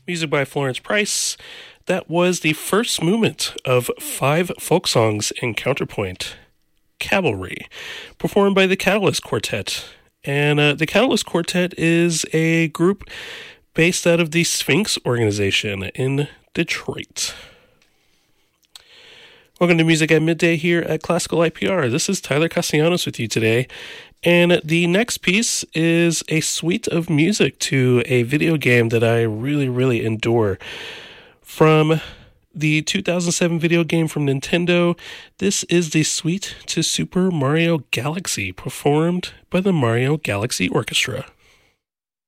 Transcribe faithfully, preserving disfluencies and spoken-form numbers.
Music by Florence Price. That was the first movement of five folk songs in Counterpoint, Cavalry, performed by the Catalyst Quartet. And uh, the Catalyst Quartet is a group based out of the Sphinx organization in Detroit. Welcome to Music at Midday here at Classical I P R. This is Tyler Castellanos with you today. And the next piece is a suite of music to a video game that I really, really adore. From the two thousand seven video game from Nintendo, this is the suite to Super Mario Galaxy, performed by the Mario Galaxy Orchestra.